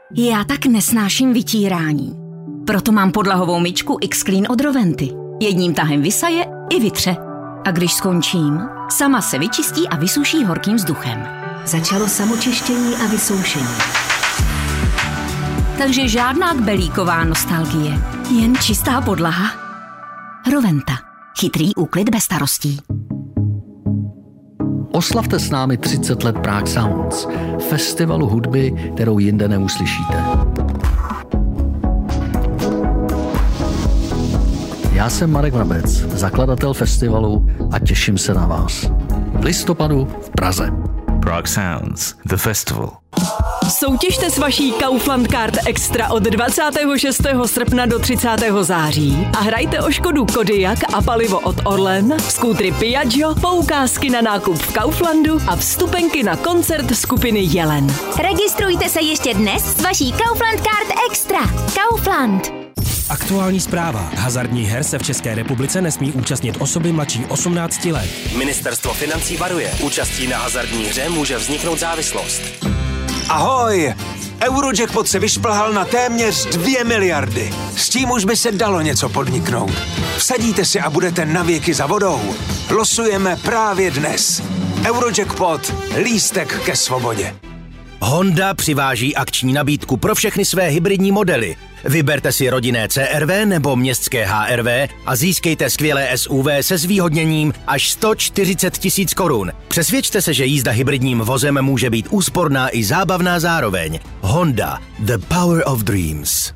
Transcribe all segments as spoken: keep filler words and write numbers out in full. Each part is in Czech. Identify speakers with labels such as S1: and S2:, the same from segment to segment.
S1: Já tak nesnáším vytírání. Proto mám podlahovou myčku X-Clean od Roventy. Jedním tahem vysaje i vytře. A když skončím, sama se vyčistí a vysuší horkým vzduchem.
S2: Začalo samočištění a vysoušení.
S1: Takže žádná kbelíková nostalgie, jen čistá podlaha. Roventa. Chytrý úklid bez starostí.
S3: Oslavte s námi třicet let Prague Sounds, festivalu hudby, kterou jinde neuslyšíte. Já jsem Marek Vrabec, zakladatel festivalu a těším se na vás. V listopadu v Praze.
S4: Prague Sounds, the festival.
S5: Soutěžte s vaší Kaufland Card Extra od dvacátého šestého srpna do třicátého září a hrajte o Škodu Kodiaq a palivo od Orlen, skútry Piaggio, poukázky na nákup v Kauflandu a vstupenky na koncert skupiny Jelen.
S6: Registrujte se ještě dnes s vaší Kaufland Card Extra. Kaufland.
S7: Aktuální zpráva. Hazardních her se v České republice nesmí účastnit osoby mladší osmnácti let.
S8: Ministerstvo financí varuje. Účastí na hazardní hře může vzniknout závislost.
S9: Ahoj! Eurojackpot se vyšplhal na téměř dvě miliardy. S tím už by se dalo něco podniknout. Vsadíte si a budete navěky za vodou. Losujeme právě dnes. Eurojackpot. Lístek ke svobodě.
S8: Honda přiváží akční nabídku pro všechny své hybridní modely. Vyberte si rodinné C R V nebo městské H R V a získejte skvělé S U V se zvýhodněním až sto čtyřicet tisíc korun. Přesvědčte se, že jízda hybridním vozem může být úsporná i zábavná zároveň. Honda. The power of dreams.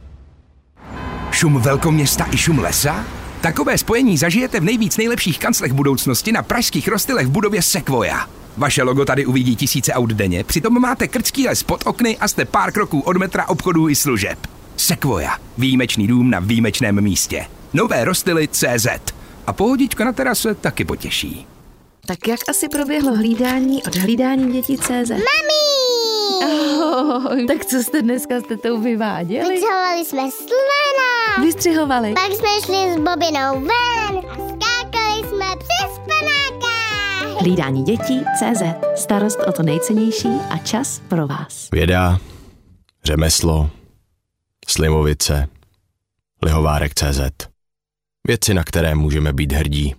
S10: Šum velkoměsta i šum lesa? Takové spojení zažijete v nejvíc nejlepších kanclech budoucnosti na pražských Rostylech v budově Sequoia. Vaše logo tady uvidí tisíce aut denně, přitom máte krčký les pod okny a jste pár kroků od metra, obchodů i služeb. Sequoia. Výjimečný dům na výjimečném místě. Nové Rostyly tečka cé zet. A pohodička na terase taky potěší.
S2: Tak jak asi proběhlo hlídání od hlídání dětí tečka cé zet?
S6: Mami!
S2: Oh, tak co jste dneska s tetou vyváděli?
S6: Vytřehovali jsme slona.
S2: Vystřihovali.
S6: Pak jsme šli s Bobinou ven a skákali jsme přes panáka.
S2: Hlídání dětí tečka cé zet. Starost o to nejcennější a čas pro vás.
S11: Věda, řemeslo, Slimovice, lihovárek tečka cé zet. Věci, na které můžeme být hrdí.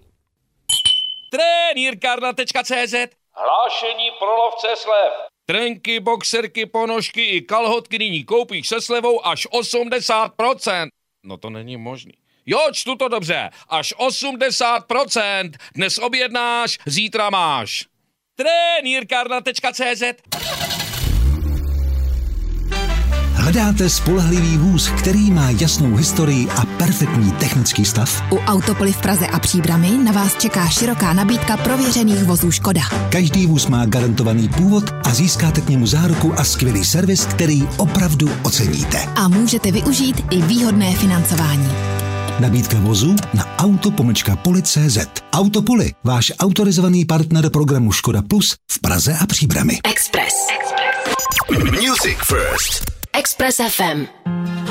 S12: Trenýrkárna tečka cé zet. Hlášení pro lovce slev. Trenky, boxerky, ponožky i kalhotky nyní koupíš se slevou až osmdesát procent. No to není možný. Jo, čtu to dobře. Až osmdesát procent. Dnes objednáš, zítra máš. Trenýrkárna tečka cé zet.
S13: Hledáte spolehlivý vůz, který má jasnou historii a perfektní technický stav?
S14: U Autopoly v Praze a Příbrami na vás čeká široká nabídka prověřených vozů Škoda.
S13: Každý vůz má garantovaný původ a získáte k němu záruku a skvělý servis, který opravdu oceníte.
S14: A můžete využít i výhodné financování.
S13: Nabídka vozu na auto pomlčka poli tečka cé zet. Autopoly, váš autorizovaný partner programu Škoda Plus v Praze a Příbrami.
S2: Express.
S15: Music First.
S2: Express ef em.